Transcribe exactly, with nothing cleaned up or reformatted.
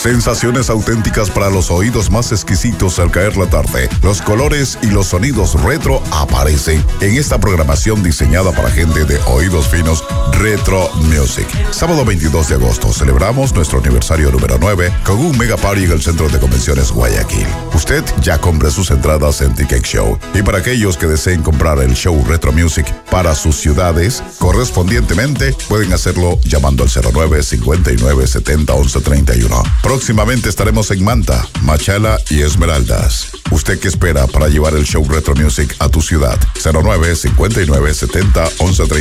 Sensaciones auténticas para los oídos más exquisitos al caer la tarde. Los colores y los sonidos retro aparecen en esta programación diseñada para gente de oídos finos, Retro Music. Sábado veintidós de agosto celebramos nuestro aniversario número nueve con un mega party en el Centro de Convenciones Guayaquil. Usted ya compre sus entradas en Ticket Show. Y para aquellos que deseen comprar el show Retro Music para sus ciudades, correspondientemente pueden hacerlo llamando al cero nueve, cincuenta y nueve, setenta, once, treinta y uno. Próximamente estaremos en Manta, Machala y Esmeraldas. ¿Usted qué espera para llevar el show Retro Music a tu ciudad? cero nueve, cincuenta y nueve, setenta, once, treinta y uno.